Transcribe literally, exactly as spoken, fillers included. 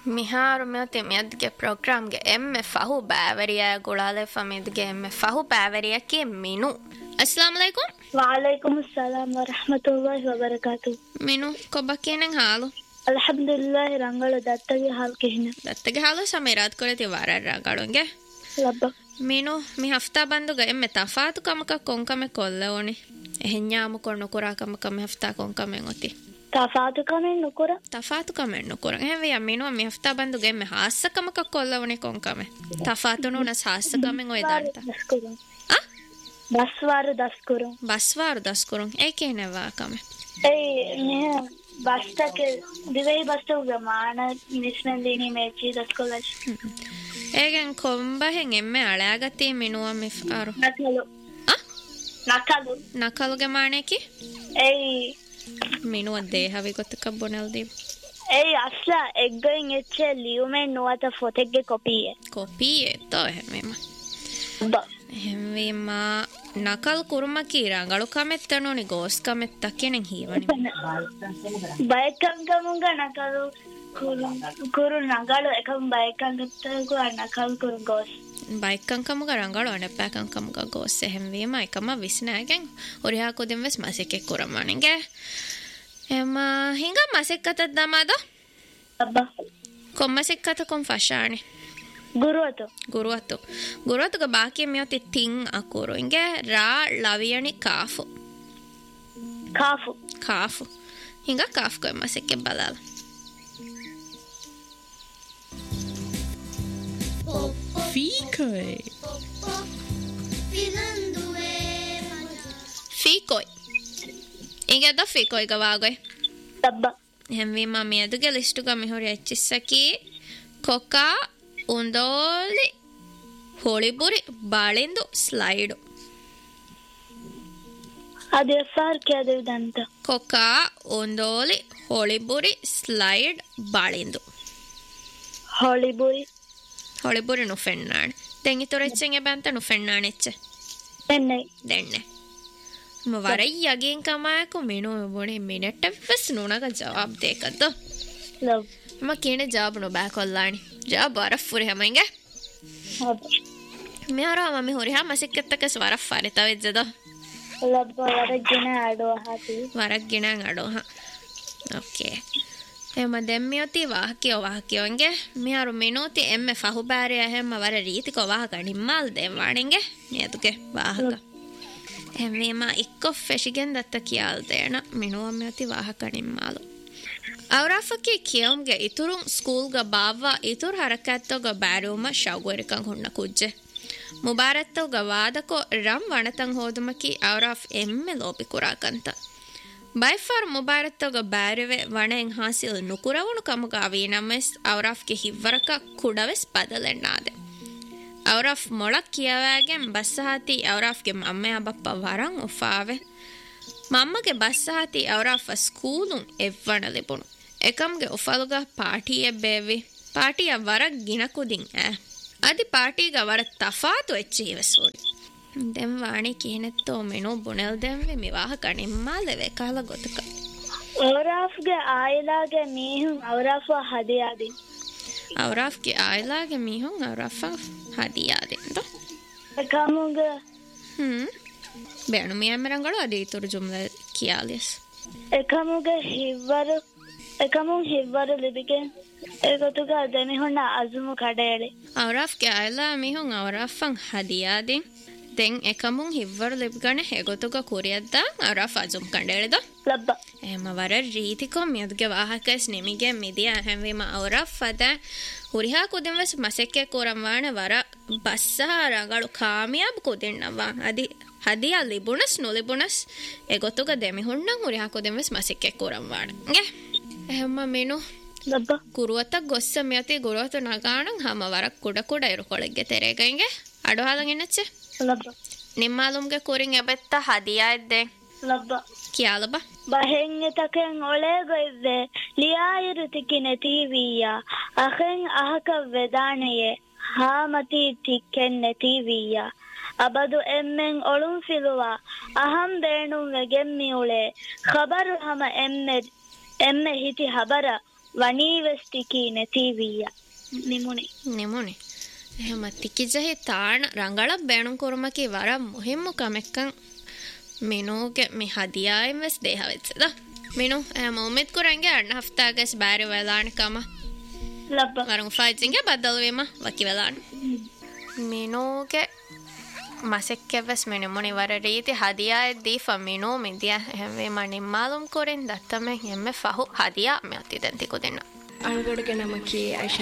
මිහාරු මෙතේ මෙද්ගේ programme ගේ එම්මෙ ෆහු බෑවරියා ගොලාලේ ෆමිද්ගේ එම්මෙ ෆහු බෑවරියා කී මිනු අස්ලාම් අලයිකුම් වඅලයිකුම් අස්සලාම් වරහමතුල්ලාහි වබරකාතු මිනු කොබ කෙනෙන් හාලු අල්හම්දුලිල්ලාහ් රංගල දත්තගේ හාල් කෙහින දත්තගේ හාලු සමීරාත් කොලේ වරර රංගලුන්ගේ ලබ්බ මිනු මි හෆ්තා බන්දුගේ එම්මෙ තෆාතු කමක කොන්කමෙ කොල්ලෝනි එහෙඤ්ඤාම කොන්න කුරා කමක මෙ හෆ්තා කොන්කමෙන් ඔති තෆාතු කමෙන් නුකර තෆාතු කමෙන් නුකර එහෙම ය මිනු මි හෆ්තා බන්දුගේ එම්මෙ හාස්ස කමක කොල්ලෝනි කොන්කමෙ තෆාතු නුනස් හාස්ස කමෙන් ඔය දාන්ත ಆ බස්වාර දස්කරු බස්වාර දස්කරු ඒ කේනවා කමෙ ඒ නේ බස්තක දිවෙයි බස්තුගේ මාන මිස්මන් දිනි මේචි දස්කොලස් ඒගෙන් කොම්බහෙන් එම්මෙ අලයාගතී මිනුව මි ආරු නකලු ಆ නකලු නකලුගේ මානෙකි ඒ මිනුව දේහවි ගොතක බොනල්දී ඒ අස්ලා එග්ගෙන් එච්චේ ලියුමෙන් නුවත ෆොටෙක්ගේ කොපියේ කොපියේ තෝ එහෙමම බ එහෙමම නකල් කුරුම කීරා ගලු කමෙත්තනෝනි ගෝස් කමෙත්ත කෙනෙන් හීවනි බයකම් ගමුංග නකලු කුරු කුරු නගල එකම් බයකම් ගත්තකෝ නකල් කුරු ගෝස් බයිකම් කමුග රංගල අනපෑකම් කමුග ගෝස් එහෙම වීම එකම විස්නාගෙන් ඔරියා කොදෙන් වෙස් මාසෙක කුරමණගේ එම හිඟ මාසෙකත දමාද අබ්බා කොම්මසෙකත කොම් ෆෂානි ಗುರುವತು ಗುರುವತು ಗುರುವತುಗ ಬಾಕಿ ಮಿಯತಿ ತಿಂಗ್ ಅಕುರು ಇಂಗೆ ರಾ ಲವಿಯಣಿ ಕಾಫು ಕಾಫು ಕಾಫು ಹಿಂಗ ಕಾಫ್ ಕೊಯ್ ಮಸಕ್ಕೆ ಬಲಾಲ ಫೀಕೊಯ್ ಫೀಕೊಯ್ ಇಂಗೆ ದ ಫೀಕೊಯ್ ಗವಾಗೊಯ್ ತಬ್ಬ ಹೆಂವಿ ಮಮ್ಮಿ ಅದುಗೆ ಲಿಸ್ಟುಗ ಮಿಹುರಿ ಹೆಚ್ಚಿಸಕಿ ಕೊಕಾ ಉಂದೋಲಿ ಹೋಳಿಬುರಿ ಬಾಳೆಂದು ಸ್ಲೈಡು ಅದು ಎಫ್ಆರ್ ಕೇಳಿದಂತ ಕೊಕಾ ಒಂದೋಲಿ ಹೋಳಿಬುರಿ ಸ್ಲೈಡ್ ಬಾಳೆಂದು ಹೋಳಿಬುರಿ ಹೋಳಿಬುರಿ ನು ಫೆಣ್ಣಾಣೆ ತೆಂಗಿ ತೊರೆಚ್ಚೆಂಗೆ ಬಂತ ನು ಫೆಣ್ಣಾಣೆಚ್ಚೆ ಎಣ್ಣೆ ದೆಣ್ಣೆ ವರ ಯಗೇನ್ ಕಮಾಯಕು ಮೆನು ಬೋಣೆ ಮಿನೆಟ್ ಫಸ್ ನುಣಗ ಜವಾಬ್ ದೇಕದ್ದು ಲವ್ ಮ ಕೇನೆ ಜವಾಬ್ ನು ಬ್ಯಾಕೊಲ್ಲಾಣಿ ಜವಾಬ್ ವರ ಫುರಿ ಹಮಂಗೆ ಮೇರ ಮಮ್ಮಿ ಹೊರಿ ಹಾ ಮಸಿಕ್ಕತ್ತಕ ಸ್ವರ ಫಾರೆ ತವೆಜ್ಜದ ಲಬ್ಬ ವರಗಿನ ಆಡೋ ಹಾತಿ ವರಗಿನ ಆಡೋ ಹಾ ಓಕೆ එම දෙම්මියොති වාහකියෝ වාහකියෝන්ගේ මියාරු මිනෝති එම්මෙ ෆහු බෑරිය හැම වර රීතික වාහක නිම්මාල් දෙවාණෙන්ගේ නියතුගේ වාහක එම්මේම ඉක්කො ෆෙෂිගෙන් දත්ත කියාල් දේන මිනුවම්මියොති වාහක නිම්මාලු අවරාෆකි කියෝම්ගේ ඉතුරුන් ස්කූල්ග බාවවා ඉතුරු හරකැත්තෝග බෑරුවම ශව්වරිකං හුන්න කුජ්ජෙ මුබාරත්තෝග වාදකෝ රම් වනතං හෝදුමකි අවරාෆ් එම්මෙ ලෝපි කුරාකන්ත ಬೈಫಾರ್ ಮುಬಾರತ್ತೋಗ ಬ್ಯಾರಿವೆ ವಣೆಂ ಹಾಸಿಲ್ ನುಕುರವಣು ಕಮುಗ ಅವೀನಮೆಸ್ ಅವರಾಫ್ಗೆ ಹಿವ್ವರಕ ಕುಡವೆಸ್ ಬದಲೆಣ್ಣಾದೆ ಅವರಾಫ್ ಮೊಳಕ್ ಕಿಯವಾಗೆಂ ಬಸ್ಸಹಾತಿ ಅವರಾಫ್ಗೆ ಮಮ್ಮೆ ಅಬಪ್ಪ ವರಂ ಉಫಾವೆ ಮಮ್ಮಗೆ ಬಸ್ಸಹಾತಿ ಅವರಾಫ್ ಸ್ಕೂಲು ಎವ್ವಣ ಲಿಬುಣು ಎಕಮ್ಗೆ ಉಫಲುಗ ಪಾರ್ಟಿಯೆ ಬೇವಿ ಪಾರ್ಟಿಯ ವರಕ್ ಗಿಣಕುದಿಂ ಆ ಅದಿ ಪಾರ್ಟಿಗ ವರ ತಫಾತು ಎಚ್ಚಿ ಹಿವೆಸೋಡಿ ದೆಂ ವಾಣಿ ಕೀನೆತ್ತೋ ಮೆನು ಬುಣೆಲ್ ದೆಂವೆ ಮಿವಾಹಕ ನಿಮ್ಮಾಲೆವೆ ಕಾಲ ಗೊತ್ತಕ ಅವರಾಫ್ಗೆ ಆಯಿಲಾಗೆ ಮೀಹುಂ ಅವರಾಫ ಹದಿಯಾದಿ ಅವರಾಫ್ಗೆ ಆಯಿಲಾಗೆ ಮೀಹುಂ ಅವರಾಫ ಹದಿಯಾದಿ ಅಂತ ಕಮುಗ ಹ್ಮ್ ಬೇಣು ಮಿಯಮರಂಗಳು ಅದಿ ತುರು ಜುಮ್ಲೆ ಕಿಯಾಲಿಯಸ್ එකමුගේ හිව්වරු එකමුන් හිව්වරු ලිබිගේ ඒකතුක දෙමිහුන්න අසුමු කඩේලි ಅವರಾಫ್ಗೆ ಆಯಿಲಾ ಮಿಹುಂ ಅವರಾಫಂ ಹದಿಯಾದಿ ದೆಂ ಎಕಮುಂ ಹಿವ್ವರು ಲಿಬ್ಗಣೆ ಹೆಗೊತುಗ ಕುರಿಯದ್ದ ಅವರಾಫ್ ಅಜುಮ್ ಕಂಡೇಳಿದ ಲಬ್ಬ එහෙම වර රීතිකො මියදුගේ වාහකස් නිමිගේ මිදිය හැන්වීම අවරෆ් අද හුරිහා කුදින්වස් මසෙක්කේ කුරම් වාන වර බස්සහා රඟලු කාමියාබ් කුදින්නවා අදි හදියා ලිබුණස් නොලිබුණස් එගොතුක දෙමිහුන්නම් හුරිහා කුදින්වස් මසෙක්කේ කුරම් වාන ගේ එහෙම මෙනු ලಬ್ಬ කුරුවත ගොස්ස මියති ගුරුවත නගාණන් හැම වරක් කුඩ කුඩ ඉරුකොළගේ තෙරේගෙන්ගේ අඩෝහලන් ඉන්නච්චේ ಲಬ್ಬ ನಿಮ್ಮಾಲುಮ್ಗೆ ಕೂರಿಂಗ್ ಎಬೆತ್ತ ಹದಿಯಾ ಇದ್ದೆ ಲಬ್ಬ ಕಿಯಾಲಬ ಬಹೆಂಗೆ ತಕೆಂ ಒಳೆಗೊಯ್ವೆ ಲಿಯಾಯಿರು ತಿಕ್ಕಿನ ತೀವಿಯ ಅಹೆಂ ಅಹಕ ವೆದಾಣೆಯೆ ಹಾಮತಿ ತಿಕ್ಕೆನ್ನೆ ತೀವಿಯ ಅಬದು ಎಮ್ಮೆಂ ಒಳುಂ ಫಿಲುವ ಅಹಂ ಬೇಣುಂ ವೆಗೆಮ್ಮಿ ಉಳೆ ಖಬರು ಹಮ ಎಮ್ಮೆ ಎಮ್ಮೆ ಹಿತಿ ಹಬರ වනී වෙස්ටිකී නැතිවිය නිමුනේ නිමුනේ එහෙම තිකිජහි තාන රංගල බෑණුම් කුරුමකී වර මුහිම්මු කමෙක්කන් මිනෝගේ මි හදියායෙන් වෙස් දේහවෙච්චද මිනු එම උමෙත් කුරංගේ අන්න හෆ්තාගස් බෑරි වෙලාන කම ලබ්බ වරුන් ෆයිජින්ගේ බදල් වීම වකි වෙලාන මිනෝගේ මසෙක්කෙවස් මිනු මොනි වර රීති හදියාය දීෆ මිනෝ මිදියා එහෙම මනින් මාලුම් කුරින් දත්තම එම්මෙ ෆහු හදියා මෙ අති දැන් තිකු දෙන්න අනුගඩක නමකී අයිෂා